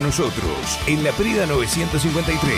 nosotros en La Prida 953.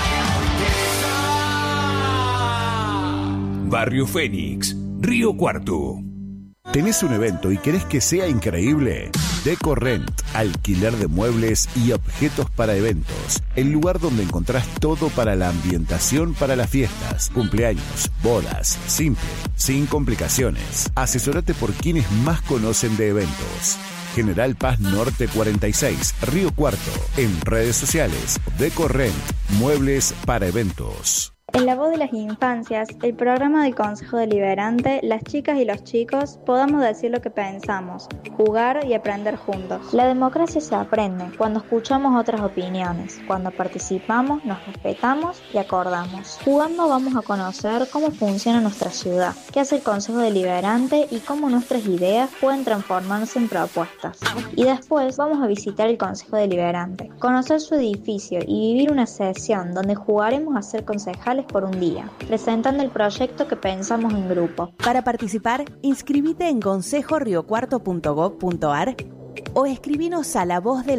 Barrio Fénix, Río Cuarto. ¿Tenés un evento y querés que sea increíble? Decorrent, alquiler de muebles y objetos para eventos. El lugar donde encontrás todo para la ambientación para las fiestas, cumpleaños, bodas, simple, sin complicaciones. Asesorate por quienes más conocen de eventos. General Paz Norte 46, Río Cuarto. En redes sociales, Decorrent, muebles para eventos. En La Voz de las Infancias, el programa del Consejo Deliberante, las chicas y los chicos podamos decir lo que pensamos, jugar y aprender juntos. La democracia se aprende cuando escuchamos otras opiniones, cuando participamos, nos respetamos y acordamos. Jugando vamos a conocer cómo funciona nuestra ciudad, qué hace el Consejo Deliberante y cómo nuestras ideas pueden transformarse en propuestas. Y después vamos a visitar el Consejo Deliberante, conocer su edificio y vivir una sesión donde jugaremos a ser concejales por un día, presentando el proyecto que pensamos en grupo. Para participar, inscribite en consejoRioCuarto.gov.ar o escribinos a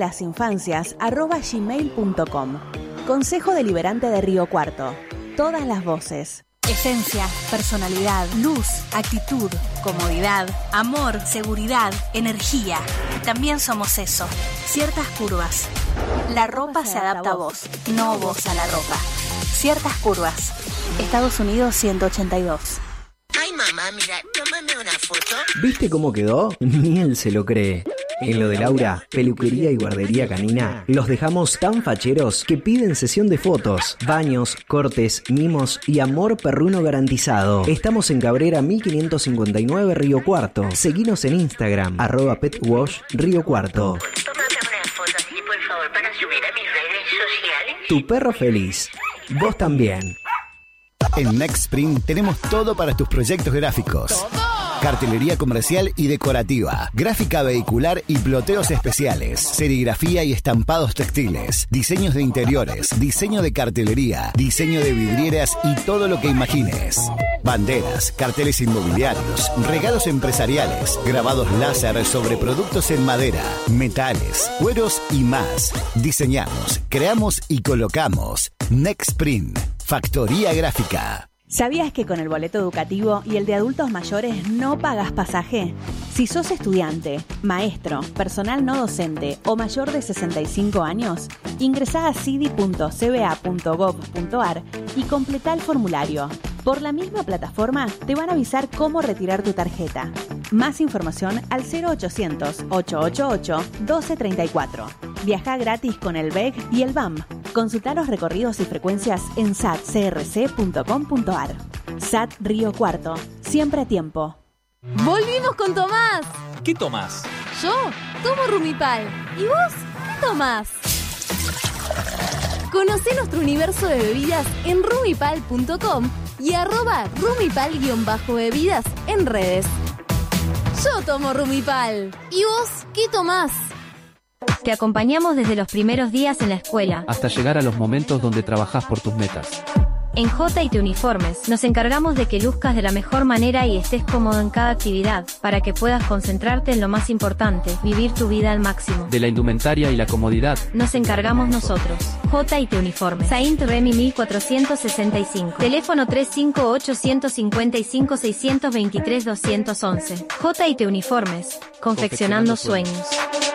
lavozdelas.infancias@gmail.com. Consejo Deliberante de Río Cuarto. Todas las voces. Esencia, personalidad, luz, actitud, comodidad, amor, seguridad, energía. También somos eso. Ciertas curvas. La ropa se adapta a vos, no vos a la ropa. Ciertas curvas. Estados Unidos 182. Ay, mamá, mira, tómame una foto. ¿Viste cómo quedó? Ni él se lo cree. En lo de Laura, peluquería y guardería canina, los dejamos tan facheros que piden sesión de fotos, baños, cortes, mimos y amor perruno garantizado. Estamos en Cabrera 1559 Río Cuarto. Seguinos en Instagram, @petwash Río Cuarto. Tómame una foto así, por favor, para subir a mis redes sociales. Tu perro feliz. Vos también. En Nextprint tenemos todo para tus proyectos gráficos. Cartelería comercial y decorativa, gráfica vehicular y ploteos especiales, serigrafía y estampados textiles, diseños de interiores, diseño de cartelería, diseño de vidrieras y todo lo que imagines. Banderas, carteles inmobiliarios, regalos empresariales, grabados láser sobre productos en madera, metales, cueros y más. Diseñamos, creamos y colocamos. Nextprint, factoría gráfica. ¿Sabías que con el boleto educativo y el de adultos mayores no pagas pasaje? Si sos estudiante, maestro, personal no docente o mayor de 65 años, ingresá a cidi.cba.gov.ar y completá el formulario. Por la misma plataforma te van a avisar cómo retirar tu tarjeta. Más información al 0800-888-1234. Viaja gratis con el BEG y el BAM. Consulta los recorridos y frecuencias en satcrc.com.ar. SAT Río Cuarto. Siempre a tiempo. ¡Volvimos con Tomás! ¿Qué tomás? Yo tomo Rumipal. ¿Y vos qué tomás? Conocé nuestro universo de bebidas en rumipal.com y @rumipal_bebidas en redes. Yo tomo Rumipal. ¿Y vos qué tomás? Te acompañamos desde los primeros días en la escuela hasta llegar a los momentos donde trabajás por tus metas. En J&T Uniformes nos encargamos de que luzcas de la mejor manera y estés cómodo en cada actividad, para que puedas concentrarte en lo más importante, vivir tu vida al máximo. De la indumentaria y la comodidad nos encargamos nosotros. J&T Uniformes. Saint Remy 1465. Teléfono 358-155-623-211. J&T Uniformes. Confeccionando sueños.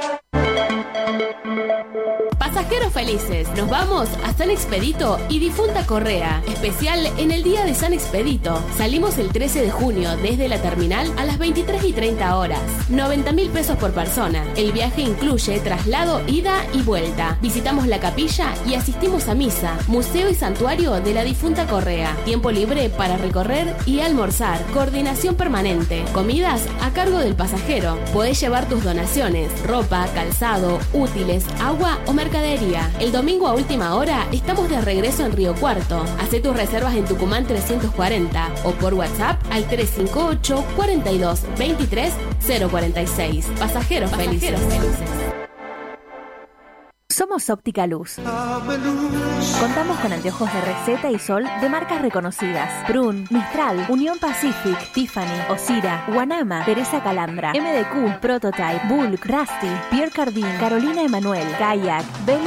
Pasajeros felices, nos vamos a San Expedito y Difunta Correa. Especial en el día de San Expedito. Salimos el 13 de junio desde la terminal a las 23:30 horas. 90.000 pesos por persona. El viaje incluye traslado, ida y vuelta. Visitamos la capilla y asistimos a misa, museo y santuario de la Difunta Correa. Tiempo libre para recorrer y almorzar. Coordinación permanente. Comidas a cargo del pasajero. Podés llevar tus donaciones, ropa, calzado, útiles, agua o mercadería. El domingo a última hora estamos de regreso en Río Cuarto. Hacé tus reservas en Tucumán 340 o por WhatsApp al 358 42 23 046. Pasajeros felices. Somos Óptica Luz. Contamos con anteojos de receta y sol de marcas reconocidas: Prun, Mistral, Unión Pacific, Tiffany, Osira, Guanama, Teresa Calandra, MDQ, Prototype, Bulk, Rusty, Pierre Cardin, Carolina Emanuel, Kayak,